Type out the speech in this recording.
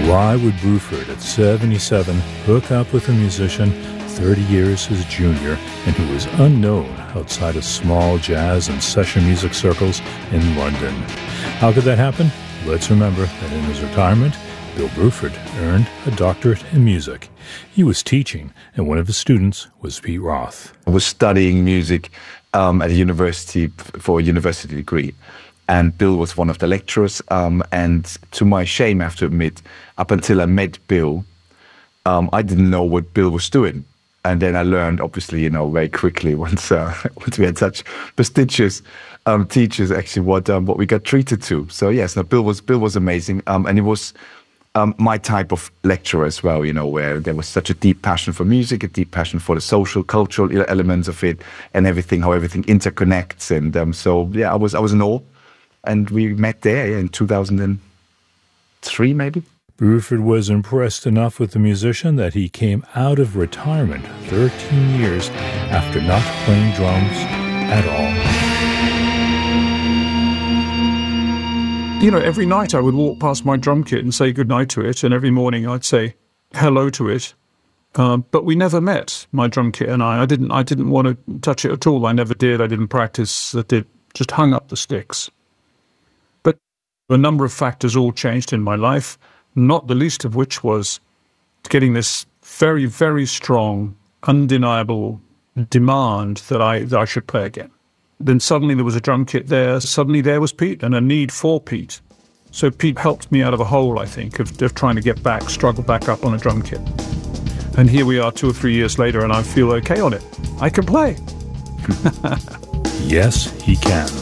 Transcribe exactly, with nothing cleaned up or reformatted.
Why would Bruford at seventy-seven hook up with a musician thirty years his junior and who was unknown outside of small jazz and session music circles in London? How could that happen? Let's remember that in his retirement, Bill Bruford earned a doctorate in music. He was teaching, and one of his students was Pete Roth. I was studying music um, at a university for a university degree, and Bill was one of the lecturers. Um, and to my shame, I have to admit, up until I met Bill, um, I didn't know what Bill was doing. And then I learned, obviously, you know, very quickly once uh, once we had such prestigious um, teachers, actually, what um, what we got treated to. So yes, no, Bill was Bill was amazing, um, and he was um, my type of lecturer as well. You know, where there was such a deep passion for music, a deep passion for the social, cultural elements of it, and everything, how everything interconnects. And um, so yeah, I was I was in awe, and we met there yeah, in two thousand three, maybe. Bruford was impressed enough with the musician that he came out of retirement thirteen years after not playing drums at all. You know, every night I would walk past my drum kit and say goodnight to it, and every morning I'd say hello to it. Uh, but we never met, my drum kit and I. I didn't I didn't want to touch it at all. I never did. I didn't practice. I did, just hung up the sticks. But a number of factors all changed in my life, not the least of which was getting this very, very strong, undeniable demand that I that I should play again. Then suddenly there was a drum kit there. Suddenly there was Pete and a need for Pete. So Pete helped me out of a hole, I think, of, of trying to get back, struggle back up on a drum kit. And here we are two or three years later, and I feel okay on it. I can play. Yes, he can.